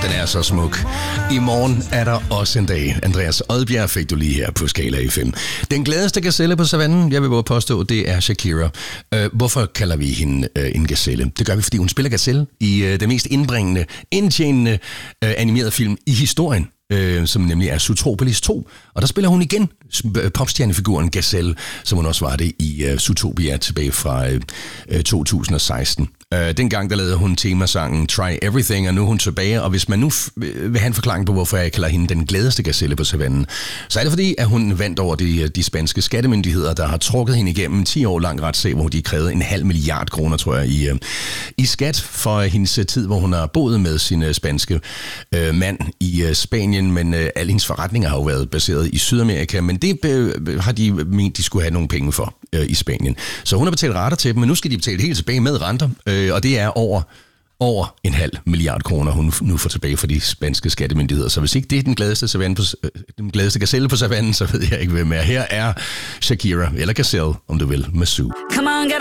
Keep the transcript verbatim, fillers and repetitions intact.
den er så smuk. I morgen er der også en dag. Andreas Odbjerg fik du lige her på Skala F M. Den gladeste gazelle på savannen, jeg vil bare påstå, det er Shakira. Uh, hvorfor kalder vi hende uh, en gazelle? Det gør vi, fordi hun spiller gazelle i uh, den mest indbringende, indtjenende uh, animerede film i historien, uh, som nemlig er Zootropolis to. Og der spiller hun igen popstjernefiguren Gazelle, som hun også var det i uh, Zootopia tilbage fra uh, to tusind og seksten. Uh, dengang der lavede hun temasangen Try Everything, og nu er hun tilbage. Og hvis man nu f- vil have en forklaring på, hvorfor jeg kalder hende den gladeste gazelle på savannen, så er det fordi, at hun vandt over de, de spanske skattemyndigheder, der har trukket hende igennem ti år lang retssag, hvor de krævede en halv milliard kroner, tror jeg, i, uh, i skat for hendes tid, hvor hun har boet med sin uh, spanske uh, mand i uh, Spanien. Men uh, alle hendes forretninger har jo været baseret i Sydamerika, men det uh, har de ment, de skulle have nogle penge for uh, i Spanien. Så hun har betalt rater til dem, men nu skal de betale helt tilbage med renter. Uh, og det er over, over en halv milliard kroner, hun nu får tilbage fra de spanske skattemyndigheder. Så hvis ikke det er den gladeste, savanne på, den gladeste gazelle på savannen, så ved jeg ikke, hvem er. Her er Shakira, eller Gazelle, om du vil, med Sue. Come on, get